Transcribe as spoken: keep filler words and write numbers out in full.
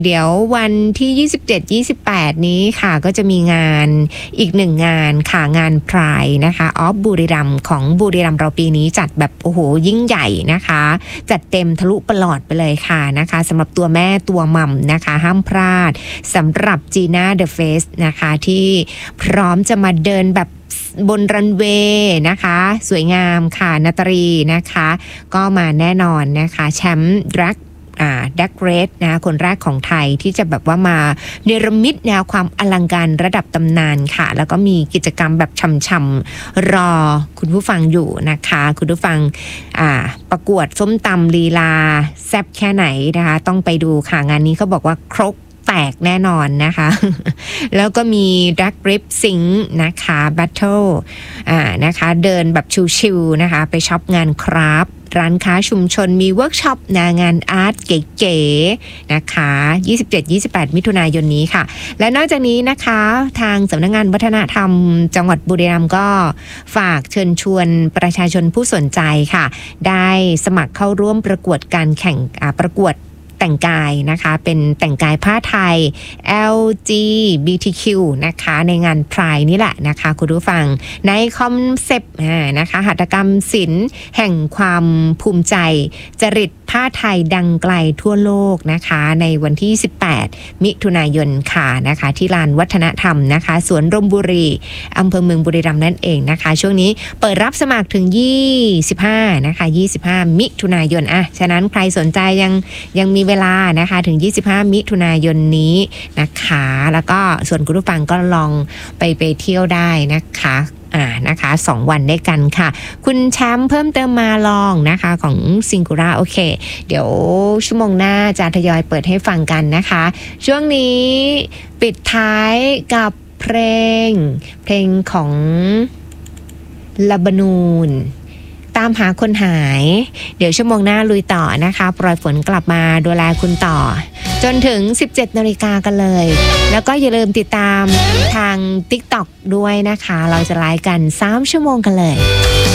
เดี๋ยววันที่ ยี่สิบเจ็ด ยี่สิบแปด นี้ค่ะก็จะมีงานอีกหนึ่งงานค่ะงานพรายนะคะออฟบุรีรัมย์ของบุรีรัมย์เราปีนี้จัดแบบโอ้โหยิ่งใหญ่นะคะจัดเต็มทะลุปลอดไปเลยค่ะนะคะสำหรับตัวแม่ตัวมัมนะคะห้ามพลาดสำหรับจีน่าเดอะเฟสนะคะที่พร้อมจะมาเดินแบบบนรันเวย์นะคะสวยงามค่ะนาตรีนะคะก็มาแน่นอนนะคะแชมป์ดรักอ่าดักเรสนะคนแรกของไทยที่จะแบบว่ามาเนรมิตแนวความอลังการระดับตำนานค่ะแล้วก็มีกิจกรรมแบบช่ำๆรอคุณผู้ฟังอยู่นะคะคุณผู้ฟังอ่าประกวดส้มตำลีลาแซ่บแค่ไหนนะคะต้องไปดูค่ะงานนี้เขาบอกว่าครกแตกแน่นอนนะคะแล้วก็มี Drag Rip Sing นะคะ Battle อ่านะคะเดินแบบชิวๆนะคะไปช็อปงานคราฟต์ร้านค้าชุมชนมีเวิร์กช็อปนะงานอาร์ตเก๋ๆนะคะ ยี่สิบเจ็ด ยี่สิบแปด มิถุนายนนี้ค่ะและนอกจากนี้นะคะทางสำนักงานวัฒนธรรมจังหวัดบุรีรัมย์ก็ฝากเชิญชวนประชาชนผู้สนใจค่ะได้สมัครเข้าร่วมประกวดการแข่งประกวดแต่งกายนะคะเป็นแต่งกายผ้าไทย แอล จี บี ที คิว นะคะในงานพรายนี่แหละนะคะคุณผู้ฟังในคอนเซปต์นะคะหัตถกรรมศิลป์แห่งความภูมิใจจริตผ้าไทยดังไกลทั่วโลกนะคะในวันที่สิบแปดมิถุนายนค่ะนะคะที่ลานวัฒนธรรมนะคะสวนร่มบุรีอำเภอเมืองบุรีรัมย์นั่นเองนะคะช่วงนี้เปิดรับสมัครถึงยี่สิบห้านะคะยี่สิบห้ามิถุนายนอ่ะฉะนั้นใครสนใจยังยังมีเวลานะคะถึงยี่สิบห้ามิถุนายนนี้นะคะแล้วก็ส่วนคุณผู้ฟังก็ลองไปไปเที่ยวได้นะคะอ่านะคะสองวันด้วยกันค่ะคุณแชมป์เพิ่มเติมมาลองนะคะของซิงคูราโอเคเดี๋ยวชั่วโมงหน้าจะทยอยเปิดให้ฟังกันนะคะช่วงนี้ปิดท้ายกับเพลงเพลงของลาบานูนตามหาคนหายเดี๋ยวชั่วโมงหน้าลุยต่อนะคะปล่อยฝนกลับมาดูแลคุณต่อจนถึง สิบเจ็ดนาฬิกากันเลยแล้วก็อย่าลืมติดตามทาง ติ๊กต็อก ด้วยนะคะเราจะไลฟ์กันสามชั่วโมงกันเลย